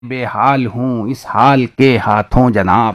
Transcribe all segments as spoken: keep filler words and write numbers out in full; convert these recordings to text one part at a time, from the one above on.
بے حال ہوں اس حال کے ہاتھوں جناب،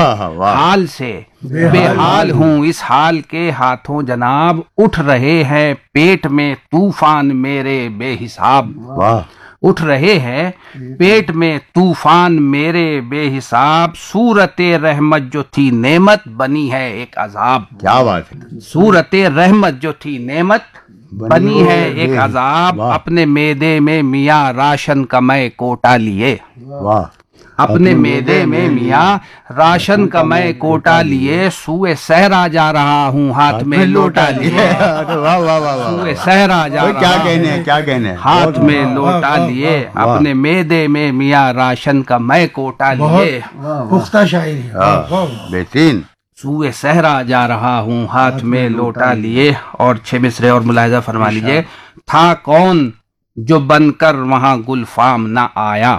حال سے بے حال ہوں اس حال کے ہاتھوں جناب، اٹھ رہے ہیں پیٹ میں طوفان میرے بے حساب، اٹھ رہے ہیں پیٹ میں طوفان میرے بے حساب، صورت رحمت جو تھی نعمت بنی ہے ایک عذاب، کیا بات ہے، صورت رحمت جو تھی نعمت بنی ہے ایک عذاب، اپنے میدے میں میاں راشن کا میں کوٹا لیے، واہ، اپنے میدے میں میاں راشن کا میں کوٹا لیے، سوئے صحرا جا رہا ہوں ہاتھ میں لوٹا لیے، واہ واہ واہ، سوئے صحرا جا کیا رہا کہنے ہیں، ہوں کیا کہنے ہیں، ہاتھ میں لوٹا لیے، اپنے میدے میں میاں راشن کا میں کوٹا لیے، پختہ شاعری ہے، بہترین، سوئے صحرا جا رہا ہوں ہاتھ میں لوٹا لیے۔ اور چھ مصرے اور ملاحظہ فرما لیجئے، تھا کون جو بن کر وہاں گلفام نہ آیا،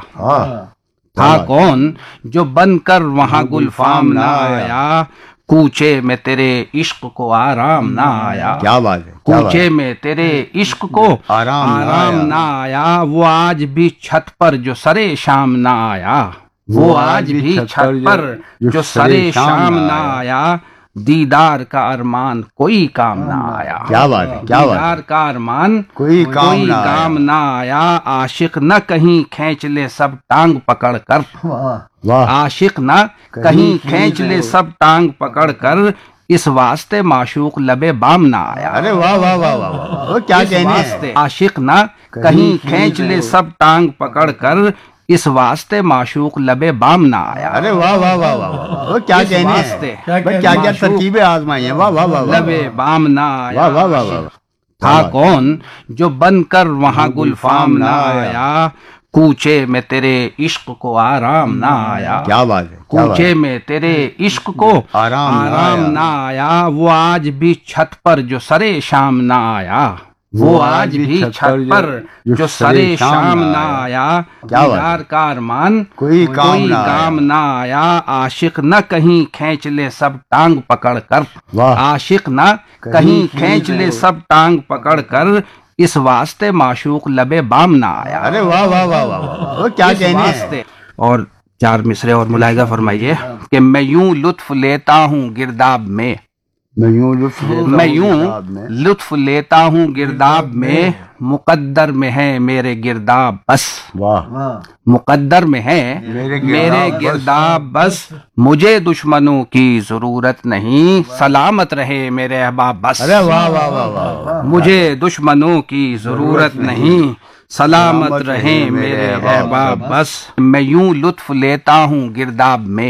تھا کون جو بن کر وہاں گلفام نہ آیا، کوچے میں تیرے عشق کو آرام نہ آیا، کیا بات ہے، کیا بات کوچے ہے، میں تیرے عشق کو آرام نہ آرام آیا، نہ آیا، وہ آج بھی چھت پر جو سرے شام نہ آیا، وہ آج بھی چھت پر جو سرے شام نہ آیا، دیدار کا ارمان کوئی کام نہ آیا، کیا بات ہے، کیا بات ہے، دیدار کا ارمان کوئی کام کوئی نہ آیا، کام نہ آیا، عاشق نہ کہیں کھینچ لے سب ٹانگ پکڑ کر، واہ، عاشق نہ کہیں کھینچ لے سب ٹانگ پکڑ کر، اس واسطے معشوق لبے بام نہ آیا، ارے واہ واہ واہ واہ واہ، وہ کیا اس کہنے ہیں، واسطے عاشق نہ کہیں کھینچ لے سب ٹانگ پکڑ کر، اس واسطے معشوق لبے بام نہ آیا، ارے واہ واہ واہ واہ واہ، وہ کیا اس کہنے واسطے ہیں، بھائی کیا کیا ترکیبیں آزمائی ہیں، واہ واہ واہ واہ، لبے بام نہ واہ واہ واہ آیا، واہ، تھا کون جو بن کر وہاں گلفام نہ آیا، کوچے میں تیرے عشق کو آرام نہ آیا، کیا بات ہے، کیا بات کوچے ہے، میں تیرے عشق کو آرام نہ آرام آیا، نہ آیا، وہ آج بھی چھت پر جو سرے شام نہ آیا، وہ آج بھی چھت پر جو سرے شام نہ آیا، دیدار کا ارمان کوئی کام کوئی نہ کام آیا، نہ آیا، عاشق نہ کہیں کھینچ لے سب ٹانگ پکڑ کر، واہ، عاشق نہ کہیں کھینچ لے سب ٹانگ پکڑ کر، اس واسطے معشوق لبے بام نہ آیا، ارے واہ واہ واہ واہ واہ، وہ کیا اس کہنے ہیں، واسطے۔ اور چار مصرے اور ملاحظہ فرمائیے کہ میں یوں لطف لیتا ہوں گرداب میں، میں یوں لطف لیتا ہوں میں یوں کتاب میں، لطف لیتا ہوں گرداب میں، مقدر میں ہے میرے گرداب بس، واہ، مقدر میں ہے میرے میرے گرداب گرداب بس، مجھے دشمنوں کی ضرورت نہیں، سلامت رہے میرے احباب بس، ارے واہ واہ واہ واہ، مجھے دشمنوں کی ضرورت نہیں، سلامت رہیں میرے احباب بس، میں یوں لطف لیتا ہوں گرداب میں،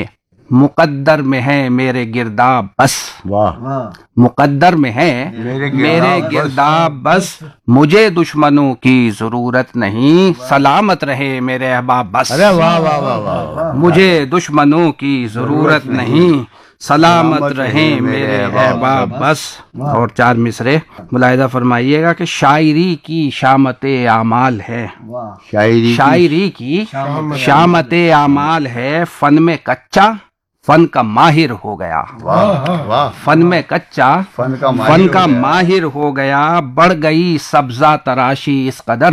مقدر میں ہے میرے گرداب بس، واہ، مقدر میں ہے میرے میرے گرداب گرداب بس، مجھے دشمنوں کی ضرورت نہیں، سلامت رہے میرے احباب بس، ارے واہ واہ واہ واہ، مجھے دشمنوں کی ضرورت نہیں، سلامت رہیں میرے احباب بس۔ اور چار مصرے ملاحظہ فرمائیے گا کہ شاعری کی شامت اعمال ہے، شاعری شاعری کی شامت اعمال ہے، فن میں کچا فن کا ماہر ہو گیا، واہ واہ، فن میں کچا فن کا ماہر فن ہو کا گیا، ماہر ہو گیا، بڑھ گئی سبزہ تراشی اس قدر،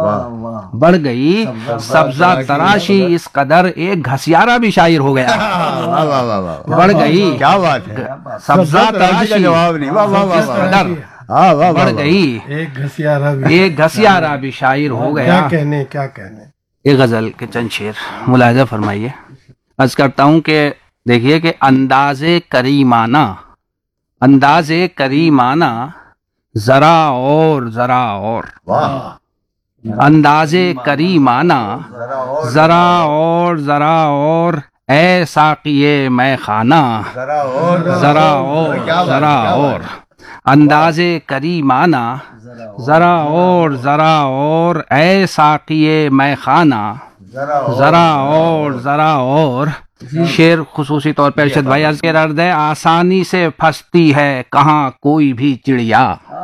بڑھ گئی سبزہ تراشی اس قدر، ایک گھسیارا بھی شاعر ہو گیا، واہ واہ واہ واہ، بڑھ گئی کیا بات ہے، سبزہ تراشی کا تراشی جواب نہیں، واہ واہ واہ اس واہ، قدر، ہاں واہ واہ بڑھ واہ، گئی ایک گھسیارا بھی، ایک گھسیارا بھی شاعر ہو کیا گیا۔ کہنے کیا کہنے، ایک غزل کے چند شعر ملاحظہ فرمائیے، عرض کرتا ہوں کہ دیکھیے کہ انداز کریمانہ، انداز کریمانہ ذرا اور ذرا اور، انداز کریمانہ ذرا اور ذرا اور، اے ساقی میں خانہ ذرا اور ذرا اور ذرا اور، انداز کریمانہ ذرا اور ذرا اور، اے ساقی میں خانہ ذرا اور ذرا اور۔ شعر خصوصی طور پہ ارشد بھائی عرض کے عرض ہے، آسانی سے پھنستی ہے کہاں کوئی بھی چڑیا،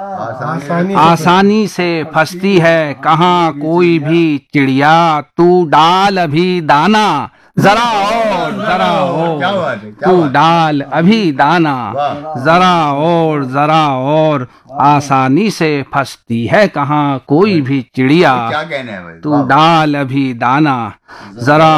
آسانی سے پھنستی ہے کہاں کوئی بھی چڑیا، تو ڈال ابھی دانا ذرا اور ذرا اور کیا بات ہے، کیا تو بات ہے۔ ڈال ابھی دانا، واہ۔ ذرا اور ذرا اور آسانی سے پھنستی ہے کہاں کوئی بھی چڑیا، کیا کہنا ہے بھائی، تو واہ۔ ڈال ابھی دانا، ذرا